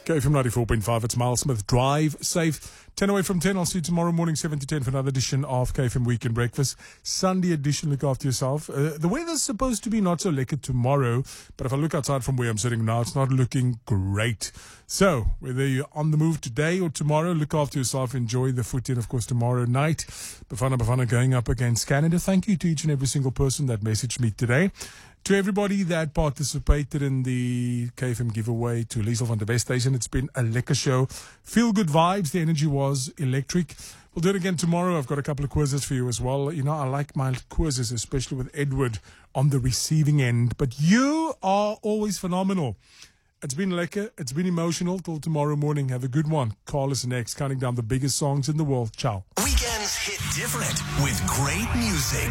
KFM 94.5, it's Miles Smith. Drive safe. 10 away from 10. I'll see you tomorrow morning, 7 to 10 for another edition of KFM Weekend Breakfast. Sunday edition, look after yourself. The weather's supposed to be not so lekker tomorrow, but if I look outside from where I'm sitting now, it's not looking great. So, whether you're on the move today or tomorrow, look after yourself, enjoy the footy, and of course tomorrow night, Bafana going up against Canada. Thank you to each and every single person that messaged me today. To everybody that participated in the KFM giveaway, to Liesel van der West Station, it's been a lekker show. Feel good vibes. The energy was electric. We'll do it again tomorrow. I've got a couple of quizzes for you as well. You know, I like my quizzes, especially with Edward on the receiving end. But you are always phenomenal. It's been lekker. It's been emotional. Till tomorrow morning. Have a good one. Carl is next, counting down the biggest songs in the world. Ciao. Weekends hit different with great music.